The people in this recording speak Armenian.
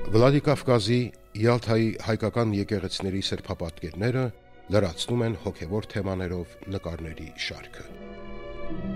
Վլադիկավկազի Յալթայի հայկական եկեղեցիների սրբապատկերները լրացնում են հոգևոր թեմաներով նկարների շարքը։